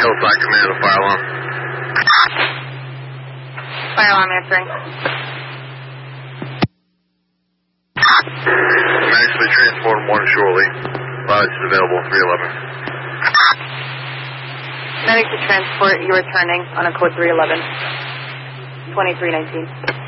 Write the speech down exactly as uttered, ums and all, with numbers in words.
Hillside Command, a fire alarm. Fire alarm answering. Managed to be transported more shortly. Lodge is available, three eleven. Medic to transport, you returning on a code three eleven. twenty-three nineteen.